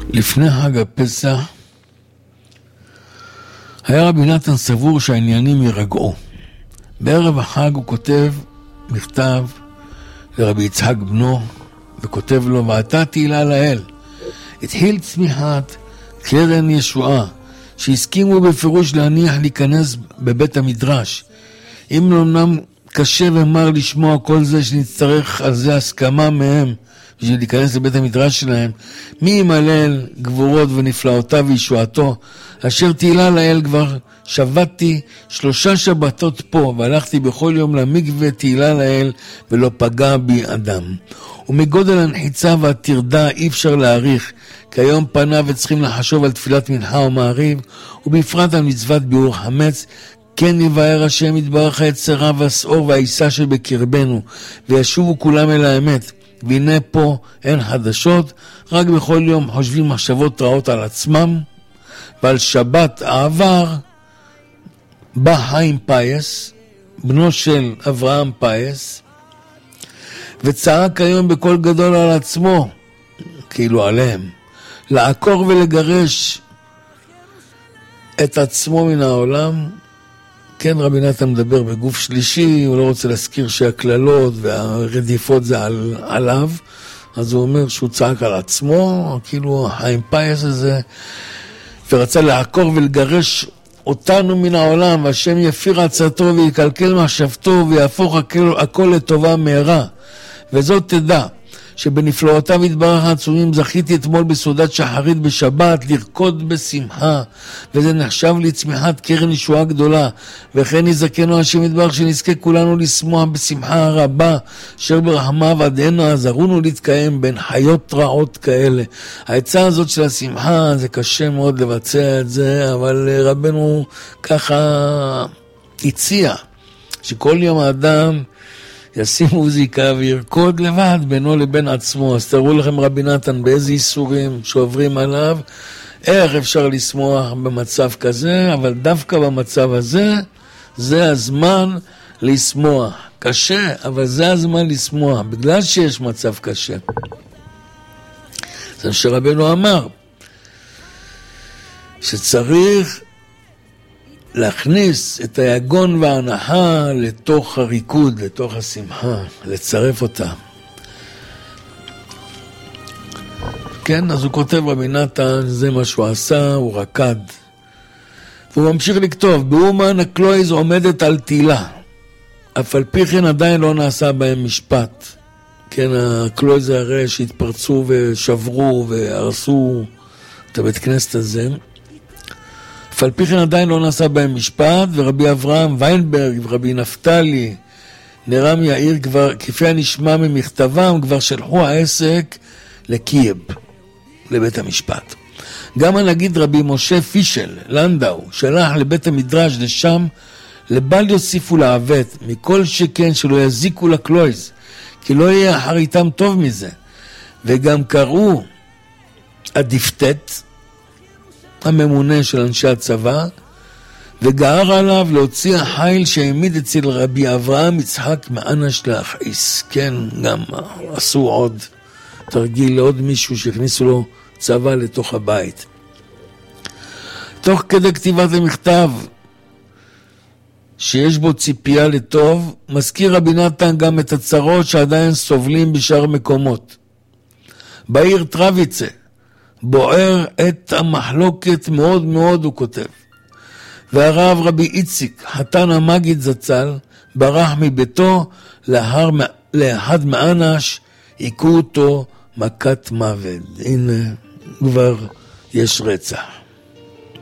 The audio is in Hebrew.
לפני חג הפסח היה רבי נתן סבור שהעניינים ירגעו. בערב החג הוא כותב מכתב לרבי יצחק בנו וכותב לו: ואתה תהילה לאל. התחיל צמיחת קרן ישועה שהסכימו בפירוש להיכנס בבית המדרש. אם אמנם קשה ומר לשמוע כל זה, שנצטרך על זה הסכמה מהם בשביל להיכנס לבית המדרש שלהם. מי ימלל גבורות ונפלאותיו וישועתו, אשר תהילה לאל. כבר שבתתי 3 שבתות פה, והלכתי בכל יום למקווה תהילה לאל, ולא פגע בי אדם. ומגודל הנחיצה והתרדה אי אפשר להעריך, כי היום פניו וצריכים לחשוב על תפילת מנחה ומעריב, ובפרט על מצוות ביעור חמץ. כן יבאר השם יתברך היצרה והסעור והעיסה שבקרבנו, וישובו כולם אל האמת. והנה פה אין חדשות, רק בכל יום חושבים מחשבות רעות על עצמם. ועל שבת העבר בא חיים פייס, בנו של אברהם פייס, וצעק היום בקול גדול על עצמו, כאילו עליהם, לעקור ולגרש את עצמו מן העולם. כן, רבי נתן מדבר בגוף שלישי, הוא לא רוצה להזכיר שהכללות והרדיפות זה עליו, אז הוא אומר שהוא צעק על עצמו, כאילו החיים פייס הזה, ורצה לעקור ולגרש אותנו מן העולם, והשם יפיר עצתו ויקלקל מחשבתו ויהפוך הכל לטובה מהרה. וזאת תדע שבנפלאותיו יתברך העצומים זכיתי אתמול בסעודת שחרית בשבת לרקוד בשמחה, וזה נחשב לי צמיחת קרן ישועה גדולה. וכן יזכנו השם יתברך שנזכה כולנו לשמוח בשמחה הרבה, אשר ברחמיו עד הנה עזרונו להתקיים בין חיות רעות כאלה. העצה הזאת של השמחה זה קשה מאוד לבצע את זה, אבל רבנו ככה הציע שכל יום האדם ישים מוזיקה וירקוד לבד בינו לבין עצמו. אז תראו לכם רבי נתן באיזה איסורים שעוברים עליו, איך אפשר לשמוח במצב כזה, אבל דווקא במצב הזה זה הזמן לשמוח. קשה, אבל זה הזמן לשמוח, בגלל שיש מצב קשה. זה שרבנו אמר שצריך להכניס את היגון וההנחה לתוך הריקוד, לתוך השמחה, לצרף אותה. כן, אז הוא כותב רבי נתן, זה מה שהוא עשה, הוא רקד. והוא ממשיך לכתוב, באומן הקלויז עומדת על תהילה, אף על פי כן עדיין לא נעשה בהם משפט. כן, הקלויז הרי שהתפרצו ושברו והרסו את הבית כנסת הזה, אף על פי כן עדיין לא נעשה בהם משפט. ורבי אברהם ויינברג ורבי נפתלי נרם יאיר כבר, כפי הנשמע ממכתבם, כבר שלחו העסק לקייב, לבית המשפט. גם הנגיד רבי משה פישל לנדאו שלח לבית המדרש לשם, לבל יוסיפו לעוות, מכל שכן שלא יזיקו לקלויז, כי לא יהיה אחר איתם טוב מזה. וגם קראו הדיפטט, הממונה של אנשי הצבא, וגער עליו להוציא החיל שהעמיד אצל רבי אברהם יצחק מאנש להכעיס. כן, גם עשו עוד תרגיל לעוד מישהו שהכניסו לו צבא לתוך הבית. תוך כדי כתיבת המכתב שיש בו ציפייה לטוב, מזכיר רבי נתן גם את הצרות שעדיין סובלים בשאר מקומות. בעיר טרוויצה בוער את המחלוקת מאוד מאוד, הוא כותב. והרב רבי איציק חתן המגיד זצ"ל ברח מביתו לאחד מאנש, עיקו אותו מכת מוות. הנה כבר יש רצח.